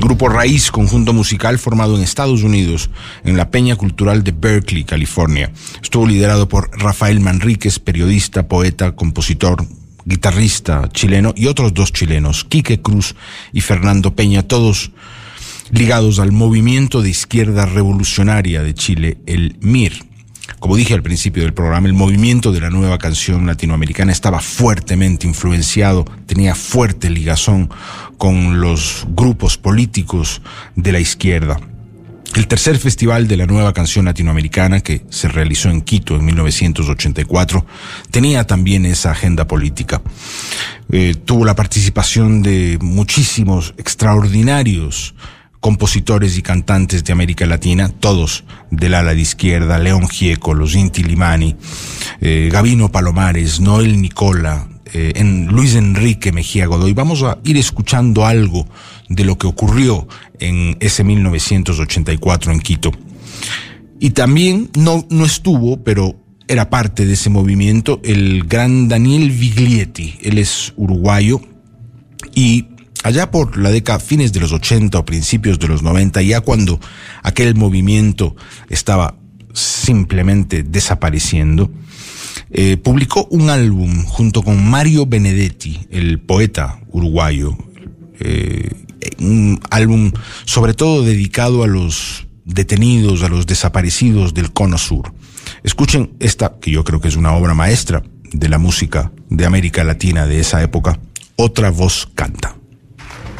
grupo Raíz, conjunto musical formado en Estados Unidos, en la Peña Cultural de Berkeley, California. Estuvo liderado por Rafael Manríquez, periodista, poeta, compositor, guitarrista chileno, y otros dos chilenos, Quique Cruz y Fernando Peña, todos ligados al movimiento de izquierda revolucionaria de Chile, el MIR. Como dije al principio del programa, el movimiento de la nueva canción latinoamericana estaba fuertemente influenciado, tenía fuerte ligazón con los grupos políticos de la izquierda. El tercer festival de la nueva canción latinoamericana, que se realizó en Quito en 1984, tenía también esa agenda política. Tuvo la participación de muchísimos extraordinarios compositores y cantantes de América Latina, todos del ala de izquierda: León Gieco, los Inti Limani, Gabino Palomares, Noel Nicola, Luis Enrique Mejía Godoy. Vamos a ir escuchando algo de lo que ocurrió en ese 1984 en Quito. Y también no estuvo, pero era parte de ese movimiento, el gran Daniel Viglietti. Él es uruguayo y allá por la década, fines de los 80 o principios de los 90, ya cuando aquel movimiento estaba simplemente desapareciendo, publicó un álbum junto con Mario Benedetti, el poeta uruguayo, un álbum sobre todo dedicado a los detenidos, a los desaparecidos del Cono Sur. Escuchen esta, que yo creo que es una obra maestra de la música de América Latina de esa época, Otra Voz Canta.